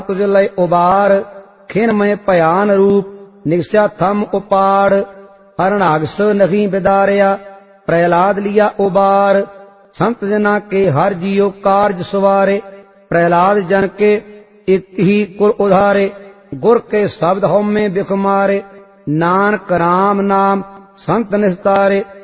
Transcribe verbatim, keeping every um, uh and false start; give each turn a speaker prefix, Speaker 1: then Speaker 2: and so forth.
Speaker 1: तुझ लय उबार, खिन में भयान रूप, निगस्या थम उपाड़। हरणागस नहीं बिदारिया, प्रहलाद लिया उबार। संत जना के हर जियो कार्य सवारे, प्रहलाद जन के एक ही कुल उधारे। गुर के शब्द हों में बिख मारे, नानक राम नाम संत निस्तारे।